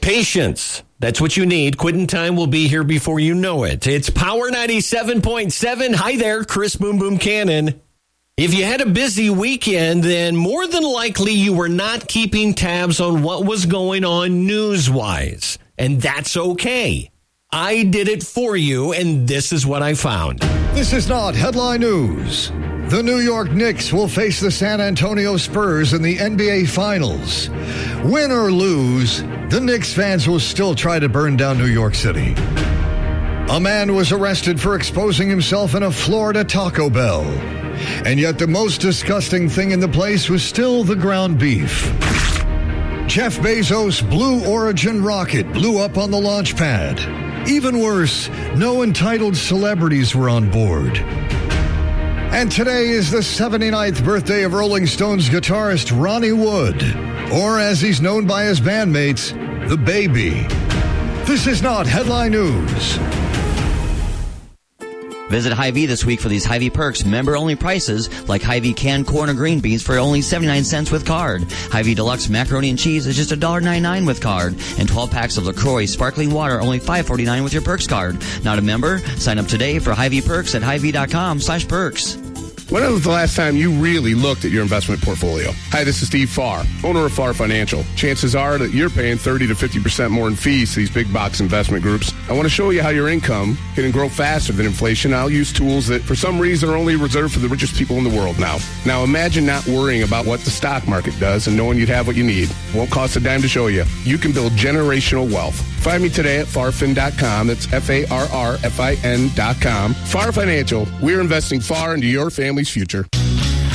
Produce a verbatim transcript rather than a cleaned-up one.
Patience. That's what you need. Quitting time will be here before you know it. It's Power ninety-seven point seven. Hi there, Chris Boom Boom Cannon. If you had a busy weekend, then more than likely you were not keeping tabs on what was going on news-wise. And that's okay. I did it for you, and this is what I found. This is not headline news. The New York Knicks will face the San Antonio Spurs in the N B A Finals. Win or lose, the Knicks fans will still try to burn down New York City. A man was arrested for exposing himself in a Florida Taco Bell. And yet the most disgusting thing in the place was still the ground beef. Jeff Bezos' Blue Origin rocket blew up on the launch pad. Even worse, no entitled celebrities were on board. And today is the seventy-ninth birthday of Rolling Stones guitarist Ronnie Wood, or as he's known by his bandmates, The Baby. This is not headline news. Visit Hy-Vee this week for these Hy-Vee perks, member-only prices like Hy-Vee canned corn or green beans for only seventy-nine cents with card. Hy-Vee Deluxe macaroni and cheese is just one dollar ninety-nine with card. And twelve packs of LaCroix sparkling water only five forty-nine with your perks card. Not a member? Sign up today for Hy-Vee perks at Hy-Vee.com slash perks. When was the last time you really looked at your investment portfolio? Hi, this is Steve Farr, owner of Farr Financial. Chances are that you're paying thirty to fifty percent more in fees to these big box investment groups. I want to show you how your income can grow faster than inflation. I'll use tools that, for some reason, are only reserved for the richest people in the world now. Now, imagine not worrying about what the stock market does and knowing you'd have what you need. Won't cost a dime to show you. You can build generational wealth. Find me today at farfin dot com. That's F A R R F I N dot com. Farr Financial. We're investing far into your family's future.